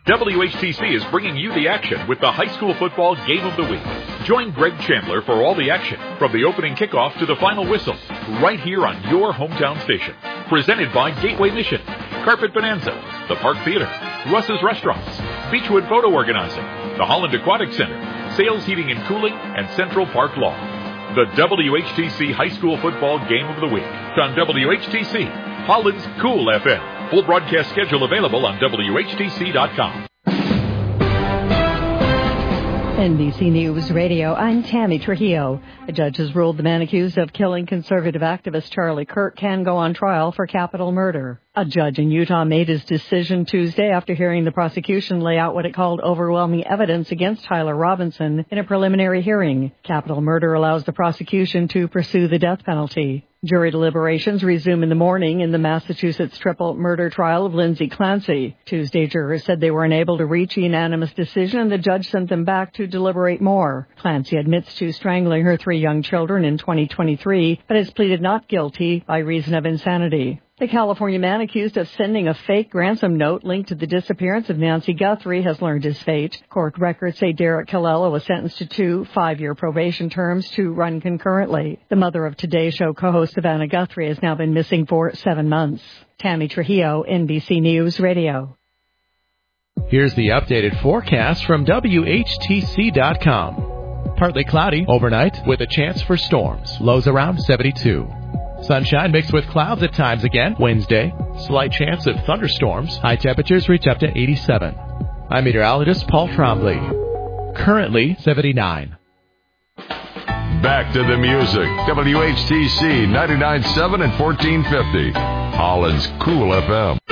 WHTC is bringing you the action with the high school football game of the week. Join Greg Chandler for all the action, from the opening kickoff to the final whistle, right here on your hometown station. Presented by Gateway Mission, Carpet Bonanza, the Park Theater, Russ's Restaurants, Beechwood Photo Organizing, the Holland Aquatic Center, Sales Heating and Cooling, and Central Park Law. The WHTC High School Football Game of the Week on WHTC, Holland's Cool FM. Full broadcast schedule available on WHTC.com. NBC News Radio, I'm Tammy Trujillo. A judge has ruled the man accused of killing conservative activist Charlie Kirk can go on trial for capital murder. A judge in Utah made his decision Tuesday after hearing the prosecution lay out what it called overwhelming evidence against Tyler Robinson in a preliminary hearing. Capital murder allows the prosecution to pursue the death penalty. Jury deliberations resume in the morning in the Massachusetts triple murder trial of Lindsay Clancy. Tuesday, jurors said they were unable to reach a unanimous decision, and the judge sent them back to deliberate more. Clancy admits to strangling her 3 young children in 2023, but has pleaded not guilty by reason of insanity. The California man accused of sending a fake ransom note linked to the disappearance of Nancy Guthrie has learned his fate. Court records say Derek Colella was sentenced to 2 5-year probation terms to run concurrently. The mother of Today Show co-host Savannah Guthrie has now been missing for 7 months. Tammy Trujillo, NBC News Radio. Here's the updated forecast from WHTC.com. Partly cloudy overnight with a chance for storms. Lows around 72. Sunshine mixed with clouds at times again Wednesday. Slight chance of thunderstorms. High temperatures reach up to 87. I'm meteorologist Paul Trombley. Currently 79. Back to the music. WHTC 99.7 and 1450. Holland's Cool FM.